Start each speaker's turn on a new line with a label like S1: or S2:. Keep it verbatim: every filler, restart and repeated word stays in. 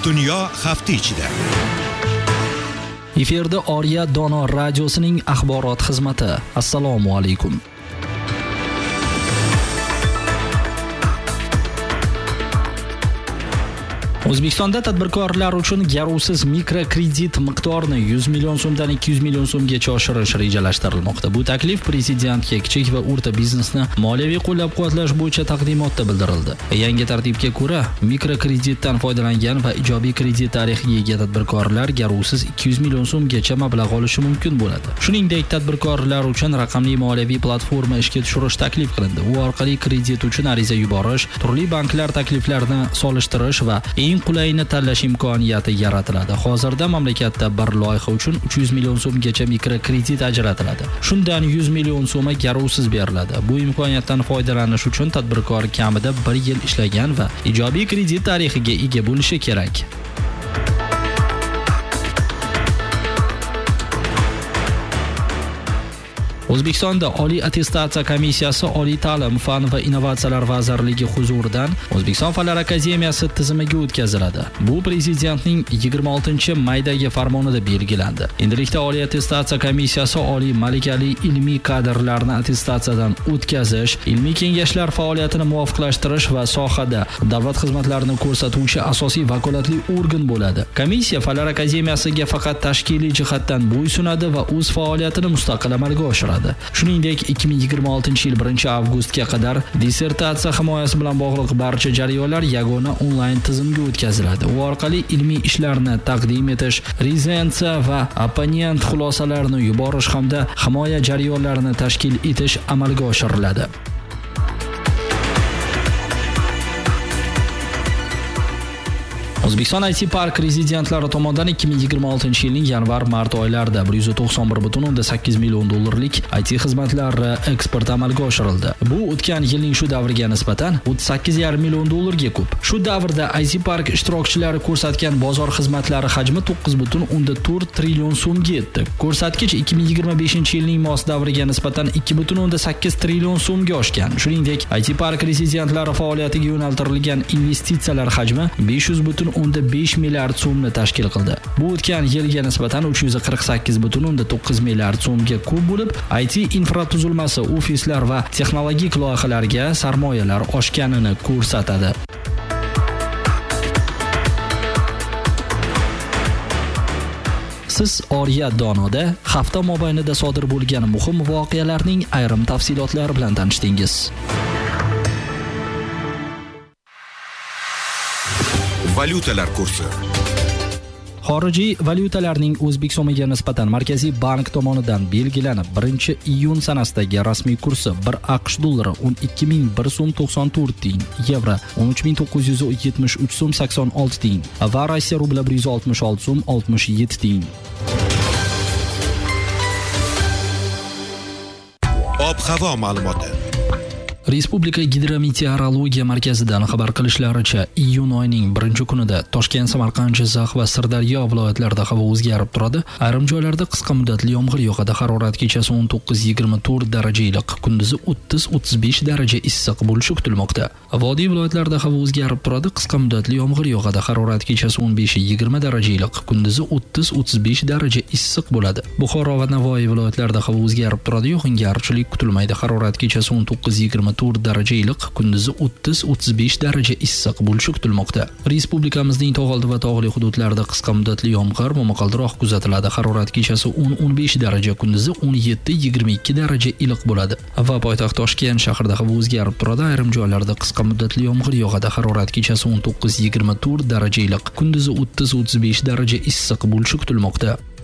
S1: Dunyo hafta ichida.
S2: Efirda Oriya Dono radiosining axborot xizmati. Assalomu alaykum. O'zbekistonda tadbirkorlar uchun garovsiz mikrokredit miqdorini yuz million so'mdan ikki yuz million so'mgacha oshirish rejalashtirilmoqda. Bu taklif prezidentga kichik va o'rta biznesni moliyaviy qo'llab-quvvatlash bo'yicha taqdimotda bildirildi. Yangi tartibga ko'ra, mikrokreditdan foydalangan va ijobiy kredit tarixiga ega tadbirkorlar garovsiz ikki yuz million so'mgacha mablag' olishi mumkin bo'ladi. Shuningdek, tadbirkorlar uchun raqamli moliyaviy platforma ishga tushirish taklif qilindi. U orqali kredit uchun ariza yuborish, turli banklar takliflarini solishtirish va eng qulayini tanlash imkoniyati yaratiladi. Hozirda mamlakatda bir loyiha uchun uch yuz million so'mgacha mikrokredit ajratiladi. Shundan yuz million so'mi garovsiz beriladi. Bu imkoniyatdan foydalanish uchun tadbirkor kamida bir yil ishlagan va ijobiy kredit tarixiga ega bo'lishi kerak. O'zbekistonda Oliy attestatsiya komissiyasi Oliy ta'lim, fan va innovatsiyalar vazirligi huzuridan O'zbekiston Fanlar akademiyasi tizimiga o'tkaziladi. Bu prezidentning yigirma oltinchi maydagi farmonida belgilandi. Endilikda Oliy attestatsiya komissiyasi oliy malakali ilmiy kadrlarni attestatsiyadan o'tkazish, ilmiy kengashlar faoliyatini muvofiqlashtirish va sohada davlat xizmatlarini ko'rsatuvchi asosiy vakolatli organ bo'ladi. Komissiya Fanlar akademiyasiga faqat tashkiliy jihatdan bo'ysunadi va o'z faoliyatini mustaqil amalga oshiradi. Shuningdek, ikki ming yigirma oltinchi yil birinchi avgustga qadar dissertatsiya himoyasi bilan bog'liq barcha jarayonlar yagona onlayn tizimga o'tkaziladi. U orqali ilmiy ishlarni taqdim etish, rezensiya va opponent xulosalarini yuborish hamda himoya jarayonlarini tashkil etish amalga oshiriladi. O'zbekiston I T Park rezidentlari tomonidan ikki ming yigirma oltinchi yilning yanvar-mart oylarida bir yuz to'qson bir butun o'ndan sakkiz million dollarlik I T xizmatlari eksporti amalga oshirildi. Bu o'tgan yilning shu davriga nisbatan o'ttiz sakkiz yarim million dollarga ko'p. Shu davrda I T Park ishtirokchilari ko'rsatgan bozor xizmatlari hajmi to'qqiz butun o'ndan to'rt trillion so'mga yetdi. Ko'rsatkich ikki ming yigirma beshinchi yilning mos davriga nisbatan ikki butun o'ndan sakkiz trillion so'mga oshgan. Shuningdek, I T Park rezidentlari faoliyatiga yo'naltirilgan investitsiyalar hajmi besh yuz butun o'ndan besh milliard so'mni tashkil qildi. Bu o'tgan yilga nisbatan uch yuz qirq sakkiz butun o'ndan to'qqiz milliard so'mga ko'p bo'lib, I T infratuzilmasi, ofislar va texnologik loyihalarga sarmoyalar oshganini ko'rsatadi. Siz Oriya Donoda hafta mobaynida sodir bo'lgan muhim voqealarning ayrim tafsilotlari bilan tanishdingiz.
S1: Valyutalar kursi.
S2: Xorijiy valyutalarning O'zbek so'miga nisbatan Markaziy bank tomonidan belgilanib birinchi iyun sanasidagi rasmiy kursi bir AQSh dollari o'n ikki ming bir so'm to'qson to'rt tiyin, yevro o'n uch ming to'qqiz yuz yetmish uch so'm sakson olti tiyin va Rossiya rubli bir yuz oltmish olti so'm oltmish yetti tiyin.
S1: Ob-havo ma'lumoti.
S2: Respublika Gidrometeorologiya markazidan xabar qilishlaricha, iyun oyining birinchi kunida Toshkent, Samarqand, Jizzax va Sirdaryo viloyatlarida havo o'zgarib turadi. Ayrim joylarda qisqa muddatli yomg'ir yog'adi. Harorat kechasi o'n to'qqiz yigirma to'rt daraja iliq, kunduzi o'ttiz o'ttiz besh daraja issiq bo'lishi kutilmoqda. Vodiy viloyatlarida havo o'zgarib turadi. Qisqa muddatli yomg'ir yog'adi. Harorat kechasi o'n besh yigirma daraja iliq, kunduzi o'ttiz o'ttiz besh daraja issiq bo'ladi. Buxoro va Navoiy viloyatlarida havo o'zgarib turadi. Yog'ingarchilik kutilmaydi. Harorat kechasi o'n to'qqiz yigirma to'rt daraja iliq, kunduzi o'ttiz o'ttiz besh daraja issiq bo'lishi kutilmoqda. Respublikamizning tog' oldi va tog'li hududlarida qisqa muddatli yomg'ir momaqaldiroq kuzatiladi. Harorat kechasi o'n o'n besh daraja, kunduzi o'n yetti yigirma ikki daraja iliq bo'ladi. Va poytaxt Toshkent shahrida havo o'zgarib turadi. Ayrim joylarda qisqa muddatli yomg'ir yog'adi. Harorat kechasi o'n to'qqiz yigirma to'rt daraja iliq, kunduzi o'ttiz o'ttiz besh daraja issiq bo'lishi kutilmoqda.